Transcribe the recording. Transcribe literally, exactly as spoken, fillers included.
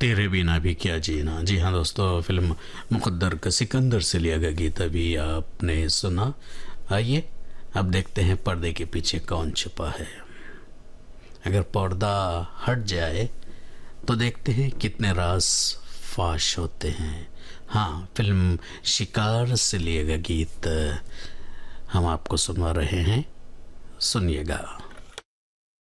तेरे बिना भी क्या जीना। जी हाँ दोस्तों, फिल्म मुकद्दर का सिकंदर से लिया गया गीत अभी आपने सुना। आइए अब देखते हैं पर्दे के पीछे कौन छुपा है। अगर पर्दा हट जाए तो देखते हैं कितने राज फाश होते हैं। हाँ, फिल्म शिकार से लिया गया गीत हम आपको सुना रहे हैं, सुनिएगा।